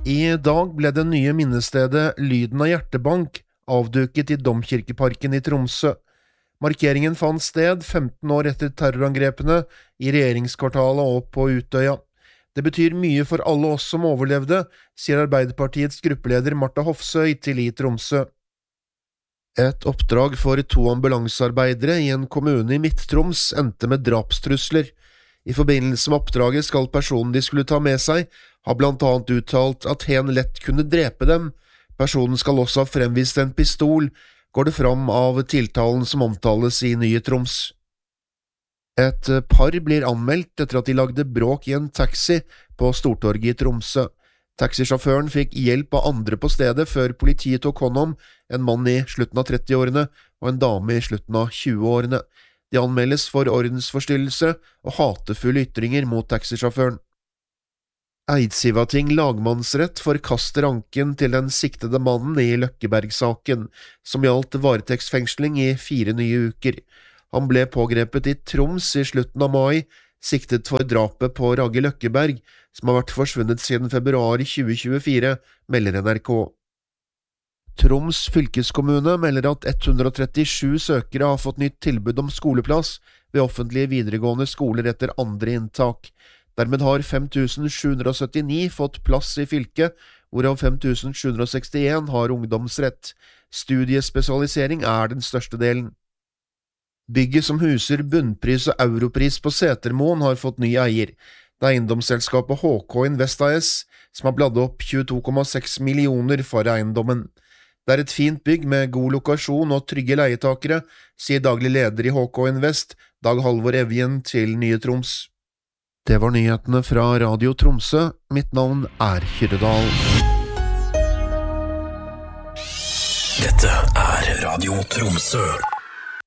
I dag ble det nye minnestedet Lyden av Hjertebank avduket i Domkirkeparken i Tromsø. Markeringen fant sted 15 år etter terrorangrepene i regjeringskvartalet og på Utøya. Det betyr mye for alle oss som overlevde, sier Arbeiderpartiets gruppeleder Martha Hofsøy til i Tromsø. Et oppdrag for 2 ambulansearbeidere i en kommune i Midt-Troms endte med drapstrusler. I forbindelse med oppdraget skal personen de skulle ta med seg, ha blant annet uttalt at hen lett kunne drepe dem. Personen skal også ha fremvist en pistol, går det fram av tiltalen som omtales i Nye Troms. Et par blir anmeldt etter at de lagde bråk i en taxi på Stortorget i Tromsø. Taxisjåføren fikk hjelp av andre på stedet før politiet tok hånd om en mann i slutten av 30-årene og en dame i slutten av 20-årene. De anmeldes for ordensforstyrrelse og hatefulle ytringer mot taxisjåføren. Eidsivating lagmannsrett forkaster anken til den siktede mannen i Løkkeberg-saken, som gjaldt varetektsfengsling i 4 nye uker. Han ble pågrepet i Troms i slutten av mai, siktet for drapet på Ragge Løkkeberg, som har vært forsvunnet siden februar 2024, melder NRK. Troms fylkeskommune melder at 137 søkere har fått nytt tilbud om skoleplass ved offentlige videregående skoler etter andre inntak. Dermed har 5779 fått plass i fylket, hvorav 5761 har ungdomsrett. Studiespesialisering er den største delen. Bygget som huser Bunnpris og Europris på Setermoen har fått ny eier. Det er eiendomsselskapet HK Invest AS som har bladd opp 22,6 millioner for eiendommen. Det er et fint bygg med god lokasjon og trygge leietakere, sier daglig leder i HK Invest, Dag Halvor Evjen til Nye Troms. Det var nyhetene fra Radio Tromsø. Mitt navn er Hyrdal. Dette er Radio Tromsø.